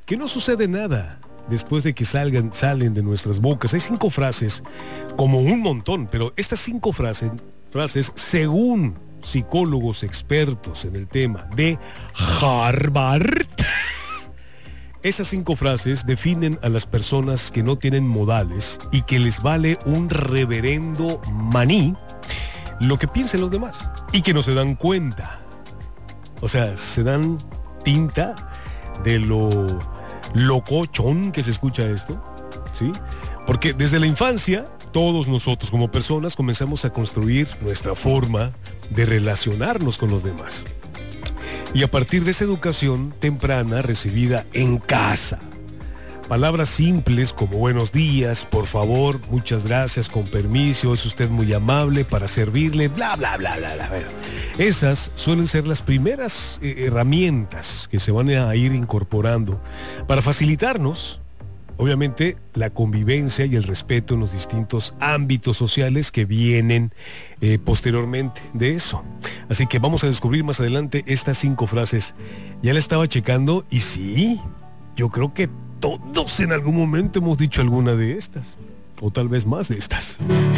que no sucede nada después de que salen de nuestras bocas. Hay 5 frases, como un montón, pero estas 5 frases, según psicólogos expertos en el tema de Harvard, esas 5 frases definen a las personas que no tienen modales y que les vale un reverendo maní lo que piensen los demás y que no se dan cuenta. O sea, se dan tinta de lo locochón que se escucha esto, ¿sí? Porque desde la infancia, todos nosotros como personas comenzamos a construir nuestra forma de relacionarnos con los demás. Y a partir de esa educación temprana recibida en casa, palabras simples como buenos días, por favor, muchas gracias, con permiso, es usted muy amable, para servirle, bla, bla, bla, bla, bla. Esas suelen ser las primeras herramientas que se van a ir incorporando para facilitarnos, obviamente, la convivencia y el respeto en los distintos ámbitos sociales que vienen posteriormente de eso. Así que vamos a descubrir más adelante estas 5 frases. Ya la estaba checando y sí, yo creo que todos en algún momento hemos dicho alguna de estas, o tal vez más de estas.